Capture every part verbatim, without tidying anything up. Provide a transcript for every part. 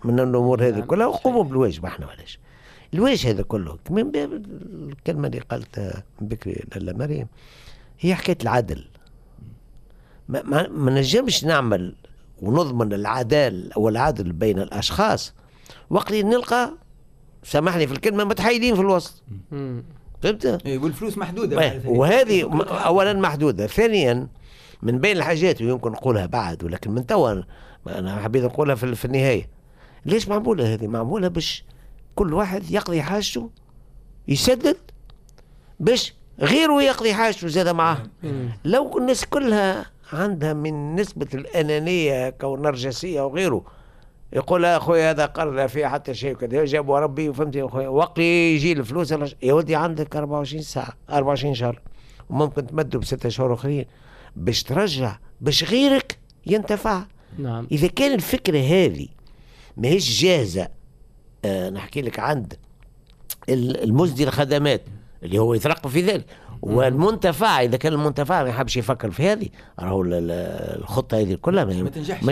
من الامور هذه كلها وقوموا بالواجب. احنا علاش الواجب هذا كله من باب الكلمه اللي قالتها بكري لاله مريم هي حكايه العدل. ما, ما, ما نجمش نعمل ونضمن العدال او العدل بين الاشخاص وقت نلقى سامحني في الكلمه متحايلين في الوسط. فهمت؟ والفلوس محدوده وهذه اولا محدوده. ثانيا من بين الحاجات ويمكن نقولها بعد ولكن من توا انا حبيت نقولها في, في النهايه، ليش معموله هذه؟ معموله باش كل واحد يقضي حاجته يسدد باش غيره يقضي حاجته زاد معاه. لو الناس كلها عندها من نسبة الأنانية كونرجسية وغيره يقول يا أخوي هذا قرض لا فيه حتى شيء كذا جابوا ربي وفهمتي يا أخوي وقت يجي الفلوس يا ودي عندك أربعة وعشرين ساعة أربعة وعشرين شهر وممكن تمدوا بستة شهور أخرين باش ترجع باش غيرك ينتفع. نعم. إذا كان الفكرة هذه ماهيش جاهزة آه نحكي لك عند المسدي الخدمات اللي هو يترقب في ذلك والمنتفع إذا كان المنتفع ما يحبش يفكر في هذه راهو الخطة هذه كلها ما تنجحش.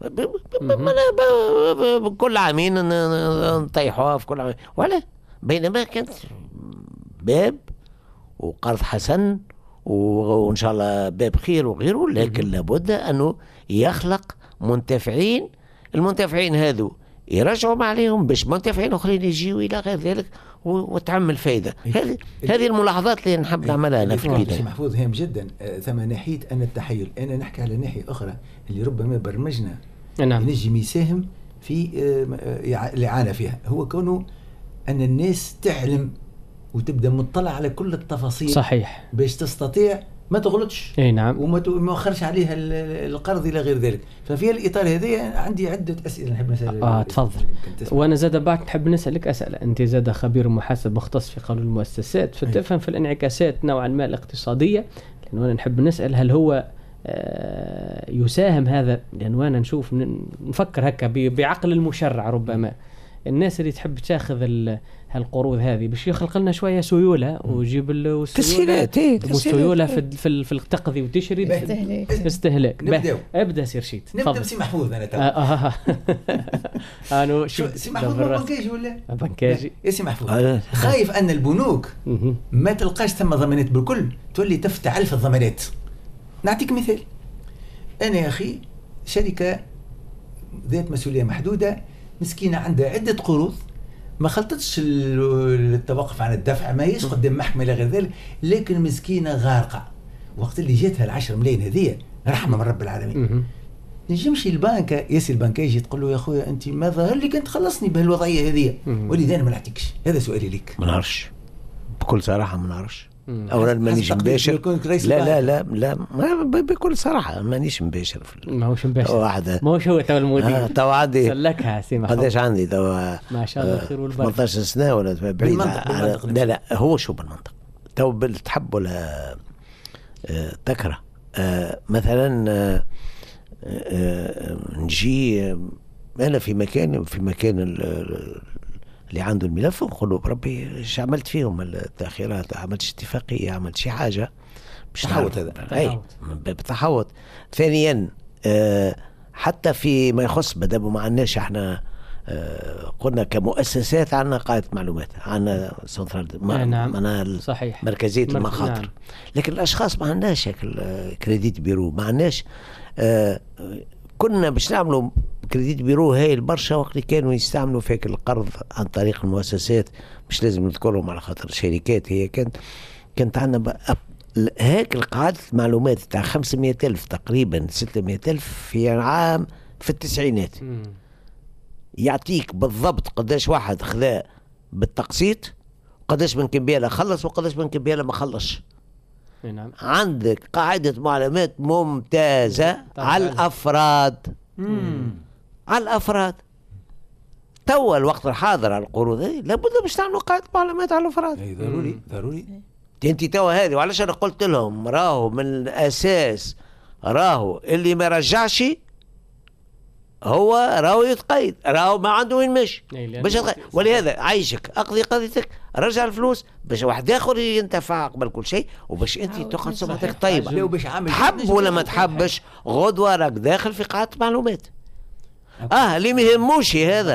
كل عامين نطيحوها في كل عامين ولا بينما كانت باب وقرض حسن وإن شاء الله باب خير وغيره، لكن لابد أنه يخلق منتفعين. المنتفعين هذو يرجعوا ما عليهم باش منتفعين اخرين يجيوا الى غير ذلك وتعمل فائده. هذه هذه الملاحظات اللي نحب نعملها انا في البدايه. محفوظ هام جدا. ثم ناحيه ان التحيل انا نحكي على ناحيه اخرى اللي ربما برمجنا نعم. ينجم يساهم في الاعانه فيها، هو كونه ان الناس تعلم وتبدا مطلع على كل التفاصيل صحيح باش تستطيع ما تغلطش. اي نعم. وما تؤخرش عليها القرض الى غير ذلك. ففي الاطار هذا عندي عده اسئله نحب نسال. اه تفضل. وانا زاد بعد نحب نسالك اسئله. انت زاد خبير محاسب مختص في قانون المؤسسات فتفهم في الانعكاسات نوعا ما الاقتصاديه، لانه انا نحب نسال هل هو آه يساهم هذا، لانه انا نشوف نفكر هكا بعقل المشرع ربما الناس اللي تحب تاخذ هالقروض هذه باش يخلق لنا شويه سيوله ويجيب السيوله والسيوله في في في التقضي وتشري استهلاك. ابدا سير شيت. نبدا بسي محفوظ انا تو. اه انا شو سي محفوظ بنكاجي ولا بنكاجي يا سي محفوظ خايف ان البنوك ما تلقاش ثم ضمانات بالكل تولي تفتح ألف الضمانات. نعطيك مثال. انا يا اخي شركه ذات مسؤوليه محدوده مسكينه عندها عده قروض ما خلطتش التوقف عن الدفع ما هيش قدام محكمه الى غير ذلك، لكن مسكينه غارقه. وقت اللي جاتها العشر ملايين هذه رحمه من رب العالمين نجمش البنك ياسي البنك يجي تقول له يا خويا انت ما ظهر لي كنت خلصني بهالوضعيه هذه ولذا انا ما نعطيكش. هذا سؤالي لك. ما نعرفش بكل صراحه ما نعرفش. اولا مانيش مباشر. لا لا لا لا بكل صراحه مانيش مباشر. ما هوش مباشر واحده ما هوش هو تو المدير. اه تو عندي سلكها سيما قداش عندي تو ما شاء الله خير والبركه ثمانية عشر سنه ولا بعيد. لا لا هو شو بالمنطق تو بالتحب ولا آه تكره آه مثلا آه آه نجي آه انا في مكان في مكان اللي عنده الملف ونقول له بربي ايش عملت فيهم التاخيرات؟ عملت اتفاقيه عملت شي حاجه باش تحوط. هذا اي بتحوط. ثانيا آه حتى في ما يخص بدأوا ما عندناش احنا آه قلنا كمؤسسات عندنا قاعده معلومات عندنا سنترال نعم. صحيح مركزيه المخاطر. نعم. لكن الاشخاص ما عندناش شكل كريديت بيرو ما عندناش. آه كنا باش نعملوا كريديت بيرو هاي البرشا وقت اللي كانوا يستعملوا فيك القرض عن طريق المؤسسات مش لازم نذكرهم على خاطر الشركات. هي كانت كانت عندنا هيك القاعدة معلومات تاع خمسمية ألف تقريبا ستمية ألف في عام في التسعينات م. يعطيك بالضبط قداش واحد خذا بالتقسيط وقداش من كمبيالة خلص وقداش من كمبيالة ما خلصش. نعم. عندك قاعدة معلومات ممتازة على الأفراد. مم. على الأفراد توا الوقت الحاضر على القروض لابد باش تعملوا قاعدة معلومات على الأفراد. اي ضروري ضروري. انت توا هذه وعلاش انا قلت لهم راهو من الأساس راهو اللي ما رجعش هو راهو يتقيد راهو ما عنده وين مش باش يتقيد. ولهذا عايشك اقضي قضيتك رجع الفلوس باش واحد اخر ينتفع قبل كل شيء وباش انت تاخذ سمعتك طيبه. تحب ولا ما تحبش غدوه راك داخل في قاعده معلومات. اه اللي ما يهموش هذا